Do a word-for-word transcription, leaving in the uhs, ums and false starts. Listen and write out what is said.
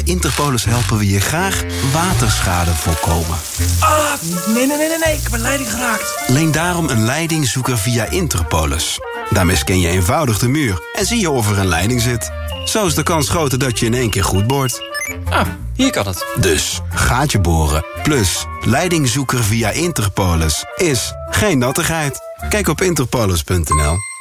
Interpolis helpen we je graag waterschade voorkomen. Ah, nee, nee, nee, nee, nee. Ik heb een leiding geraakt. Leen daarom een leidingzoeker via Interpolis. Daarmee scan je eenvoudig de muur en zie je of er een leiding zit. Zo is de kans groter dat je in één keer goed boort. Ah, hier kan het. Dus gaatje boren plus leidingzoeker via Interpolis is geen nattigheid. Kijk op interpolis punt n l.